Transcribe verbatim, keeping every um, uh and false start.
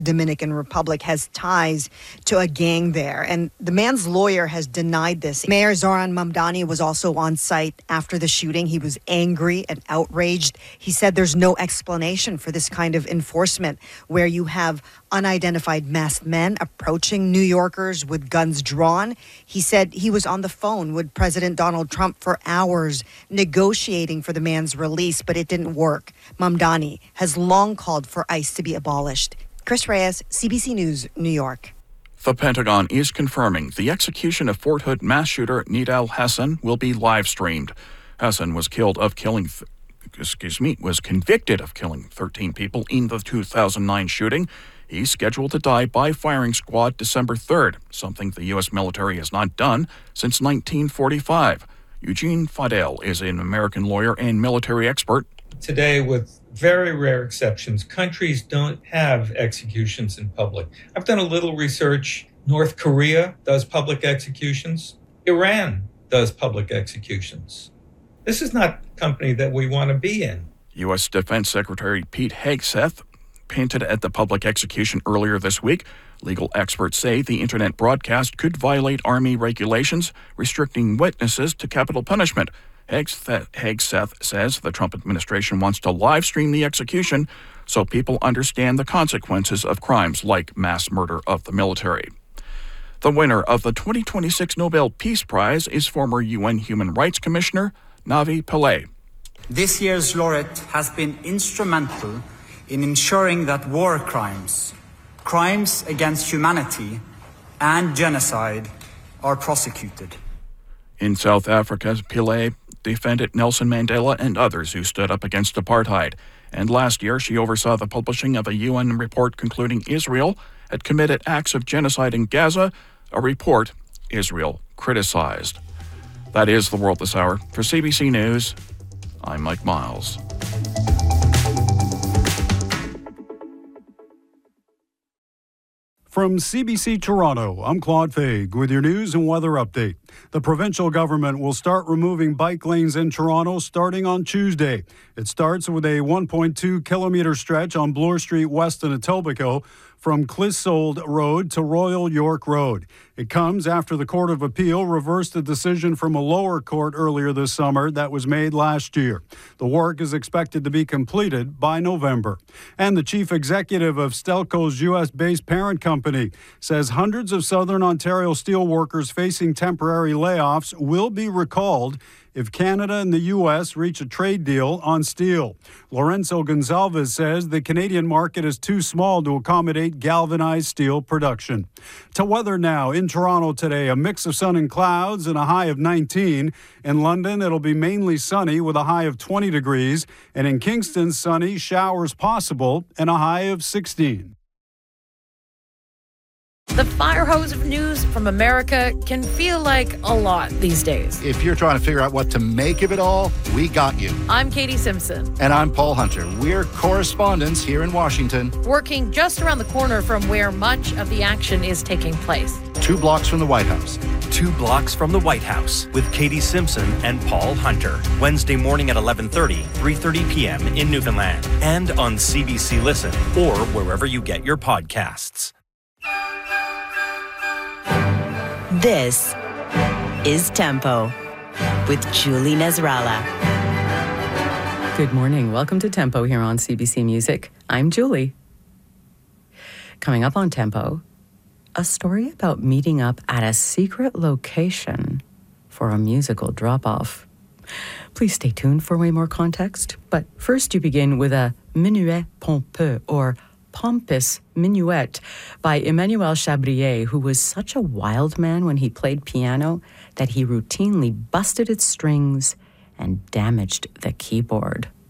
Dominican Republic has ties to a gang there, and the man's lawyer has denied this. Mayor Zoran Mamdani was also on site after the shooting. He was angry and outraged. He said there's no explanation for this kind of enforcement where you have unidentified masked men approaching New Yorkers with guns drawn. He said he was on the phone with President Donald Trump for hours negotiating for the man's release, but it didn't work. Mamdani has long called for ICE to be abolished. Chris Reyes, C B C News, New York. The Pentagon is confirming the execution of Fort Hood mass shooter Nidal Hasan will be live streamed. Hasan was killed of killing, th- excuse me, was convicted of killing thirteen people in the two thousand nine shooting. He's scheduled to die by firing squad December third, something the U S military has not done since nineteen forty-five. Eugene Fadel is an American lawyer and military expert. Today, with very rare exceptions, countries don't have executions in public. I've done a little research. North Korea does public executions. Iran does public executions. This is not a company that we want to be in. U S Defense Secretary Pete Hegseth hinted at the public execution earlier this week. Legal experts say the internet broadcast could violate Army regulations restricting witnesses to capital punishment. Hegseth says the Trump administration wants to live stream the execution so people understand the consequences of crimes like mass murder of the military. The winner of the twenty twenty-six Nobel Peace Prize is former U N Human Rights Commissioner Navi Pillay. This year's laureate has been instrumental in ensuring that war crimes, crimes against humanity, and genocide are prosecuted. In South Africa, Pillay defended Nelson Mandela and others who stood up against apartheid. And last year, she oversaw the publishing of a U N report concluding Israel had committed acts of genocide in Gaza, a report Israel criticized. That is the world this hour. For C B C News, I'm Mike Miles. From C B C Toronto, I'm Claude Faig with your news and weather update. The provincial government will start removing bike lanes in Toronto starting on Tuesday. It starts with a one point two kilometre stretch on Bloor Street West in Etobicoke from Clissold Road to Royal York Road. It comes after the Court of Appeal reversed a decision from a lower court earlier this summer that was made last year. The work is expected to be completed by November. And the chief executive of Stelco's U S-based parent company says hundreds of Southern Ontario steelworkers facing temporary layoffs will be recalled if Canada and the U S reach a trade deal on steel. Lorenzo Gonzalez says the Canadian market is too small to accommodate galvanized steel production. To weather now, in Toronto today, a mix of sun and clouds and a high of nineteen. In London, it'll be mainly sunny with a high of twenty degrees. And in Kingston, sunny, showers possible, and a high of sixteen. The fire hose of news from America can feel like a lot these days. If you're trying to figure out what to make of it all, we got you. I'm Katie Simpson. And I'm Paul Hunter. We're correspondents here in Washington. Working just around the corner from where much of the action is taking place. Two blocks from the White House. Two blocks from the White House with Katie Simpson and Paul Hunter. Wednesday morning at eleven thirty, three thirty p.m. in Newfoundland. And on C B C Listen or wherever you get your podcasts. This is Tempo with Julie Nasrallah. Good morning. Welcome to Tempo here on C B C Music. I'm Julie. Coming up on Tempo, a story about meeting up at a secret location for a musical drop-off. Please stay tuned for way more context. But first you begin with a minuet pompeux, or Pompous Minuet by Emmanuel Chabrier, who was such a wild man when he played piano that he routinely busted its strings and damaged the keyboard.